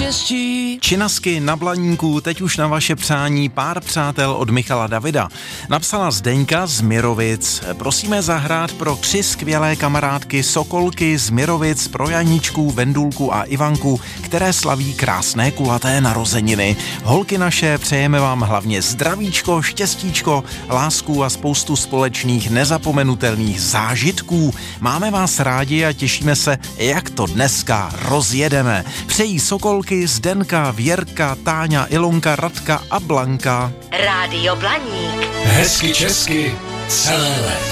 štěstí. Činasky na Blaníku, teď už na vaše přání pár přátel od Michala Davida. Napsala Zdeňka z Mirovic. Prosíme zahrát pro 3 skvělé kamarádky Sokolky z Mirovic, pro Janičku, Vendulku a Ivanku, které slaví krásné kulaté narozeniny. Holky naše, přejeme vám hlavně zdravíčko, štěstíčko, lásku a spoustu společných nezapomenutelných zážitků. Máme vás rádi a těšíme se, jak to dneska rozjedeme. Přejí Sokolky, Zdenka, Věrka, Táňa, Ilonka, Radka a Blanka. Rádio Blaník. Hezky česky celé léto.